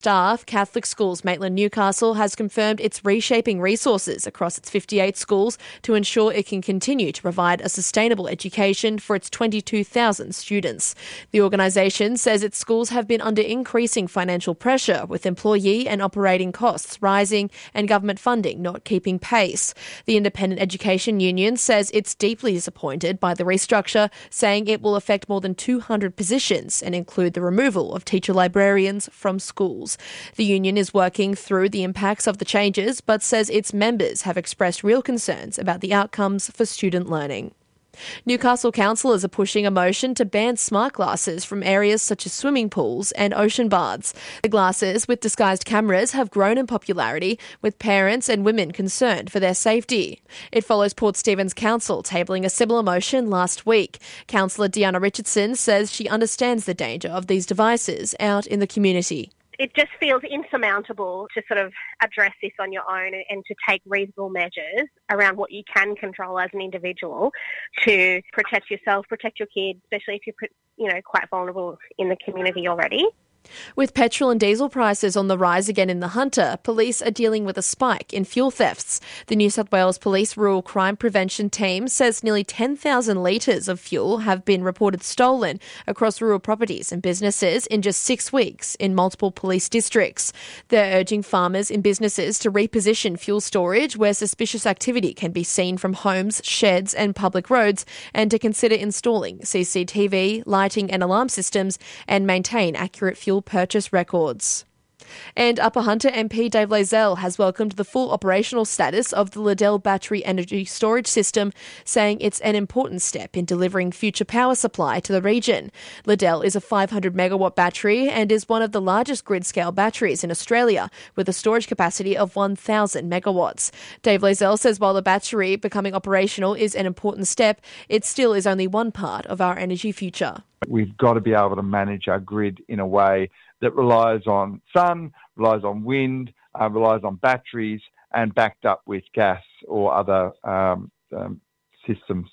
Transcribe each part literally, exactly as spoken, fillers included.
Staff, Catholic Schools Maitland Newcastle has confirmed it's reshaping resources across its fifty-eight schools to ensure it can continue to provide a sustainable education for its twenty-two thousand students. The organisation says its schools have been under increasing financial pressure, with employee and operating costs rising and government funding not keeping pace. The Independent Education Union says it's deeply disappointed by the restructure, saying it will affect more than two hundred positions and include the removal of teacher librarians from schools. The union is working through the impacts of the changes, but says its members have expressed real concerns about the outcomes for student learning. Newcastle councillors are pushing a motion to ban smart glasses from areas such as swimming pools and ocean baths. The glasses with disguised cameras have grown in popularity, with parents and women concerned for their safety. It follows Port Stephens Council tabling a similar motion last week. Councillor Deanna Richardson says she understands the danger of these devices out in the community. It just feels insurmountable to sort of address this on your own and to take reasonable measures around what you can control as an individual to protect yourself, protect your kids, especially if you're, you know, quite vulnerable in the community already. With petrol and diesel prices on the rise again in the Hunter, police are dealing with a spike in fuel thefts. The New South Wales Police Rural Crime Prevention Team says nearly ten thousand litres of fuel have been reported stolen across rural properties and businesses in just six weeks in multiple police districts. They're urging farmers and businesses to reposition fuel storage where suspicious activity can be seen from homes, sheds and public roads, and to consider installing C C T V, lighting and alarm systems and maintain accurate fuel purchase records. And Upper Hunter M P Dave Lazell has welcomed the full operational status of the Liddell Battery Energy Storage System, saying it's an important step in delivering future power supply to the region. Liddell is a five hundred megawatt battery and is one of the largest grid-scale batteries in Australia, with a storage capacity of one thousand megawatts. Dave Lazell says while the battery becoming operational is an important step, it still is only one part of our energy future. We've got to be able to manage our grid in a way that relies on sun, relies on wind, uh, relies on batteries, and backed up with gas or other um, um, systems.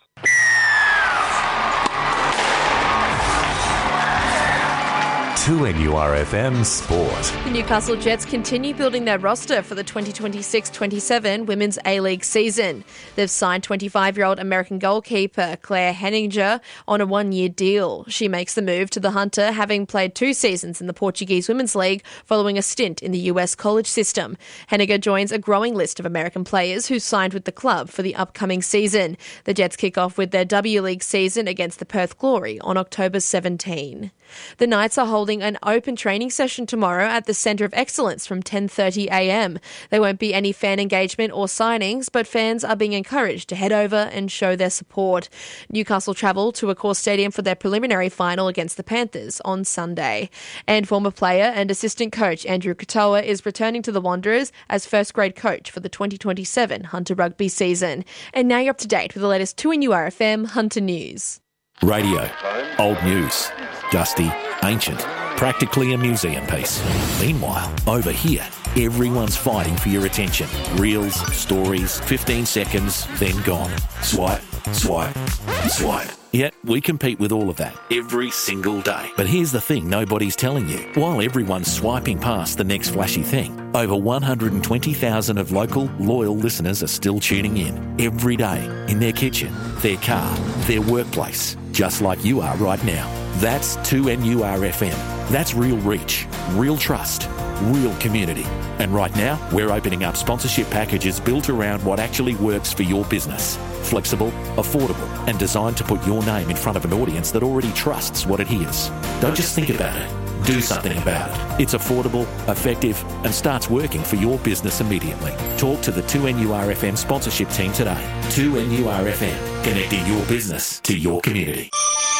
two N U R F M Sport. The Newcastle Jets continue building their roster for the twenty twenty-six twenty-seven Women's A-League season. They've signed twenty-five-year-old American goalkeeper Claire Henninger on a one-year deal. She makes the move to the Hunter, having played two seasons in the Portuguese Women's League following a stint in the U S college system. Henninger joins a growing list of American players who signed with the club for the upcoming season. The Jets kick off with their W League season against the Perth Glory on October seventeenth. The Knights are holding an open training session tomorrow at the Centre of Excellence from ten thirty a m. There won't be any fan engagement or signings, but fans are being encouraged to head over and show their support. Newcastle travel to Accor Stadium for their preliminary final against the Panthers on Sunday. And former player and assistant coach Andrew Katoa is returning to the Wanderers as first-grade coach for the twenty twenty-seven Hunter Rugby season. And now you're up to date with the latest two N U R F M Hunter News. Radio, old news, dusty, ancient, practically a museum piece. Meanwhile, over here, everyone's fighting for your attention. Reels, stories, fifteen seconds, then gone. Swipe, swipe, swipe. Yeah, we compete with all of that every single day. But here's the thing nobody's telling you. While everyone's swiping past the next flashy thing, over one hundred twenty thousand of local, loyal listeners are still tuning in every day in their kitchen, their car, their workplace, just like you are right now. That's two N U R F M. That's real reach, real trust, real community. And right now, we're opening up sponsorship packages built around what actually works for your business. Flexible, affordable, and designed to put your name in front of an audience that already trusts what it hears. Don't just think about it. Do something about it. It's affordable, effective, and starts working for your business immediately. Talk to the two N U R F M sponsorship team today. two N U R F M, connecting your business to your community.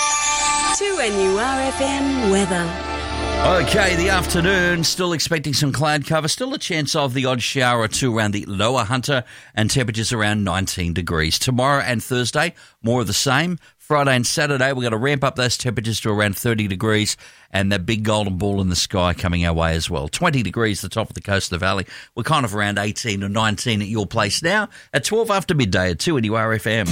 two N U R F M weather. Okay, the afternoon, still expecting some cloud cover, still a chance of the odd shower or two around the lower Hunter, and temperatures around nineteen degrees. Tomorrow and Thursday, more of the same. Friday and Saturday, we're going to ramp up those temperatures to around thirty degrees, and that big golden ball in the sky coming our way as well. twenty degrees at the top of the coast of the valley. We're kind of around eighteen or nineteen at your place now, at twelve after midday at two N U R F M.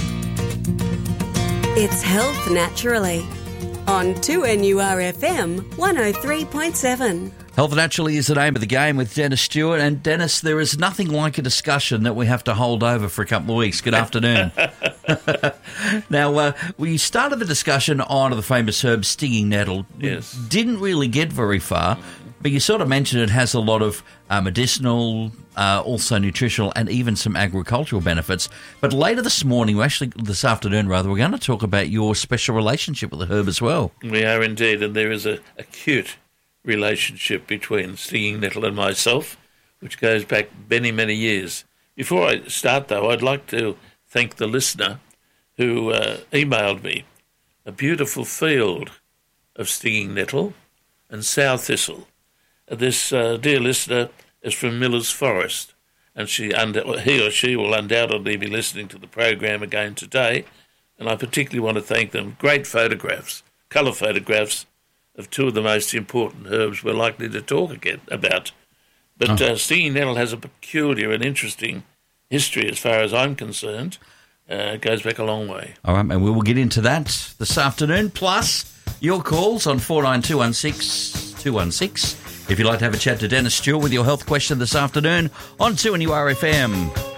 It's Health Naturally on two N U R F M one oh three point seven. Health Naturally is the name of the game with Dennis Stewart. And Dennis, there is nothing like a discussion that we have to hold over for a couple of weeks. Good afternoon. Now, uh, we started the discussion on the famous herb stinging nettle. Yes. Didn't really get very far, but you sort of mentioned it has a lot of uh, medicinal, uh, also nutritional, and even some agricultural benefits. But later this morning, actually this afternoon rather, we're going to talk about your special relationship with the herb as well. We are indeed, and there is a acute relationship between stinging nettle and myself, which goes back many, many years. Before I start, though, I'd like to thank the listener who uh, emailed me a beautiful field of stinging nettle and sow thistle. This uh, dear listener is from Miller's Forest, and she under, he or she will undoubtedly be listening to the program again today, and I particularly want to thank them. Great photographs, colour photographs, of two of the most important herbs we're likely to talk again about. But oh. uh, stinging nettle has a peculiar and interesting history as far as I'm concerned. Uh, it goes back a long way. All right, and we will get into that this afternoon, plus your calls on four nine two one six two one six if you'd like to have a chat to Dennis Stewart with your health question this afternoon on two N U R F M.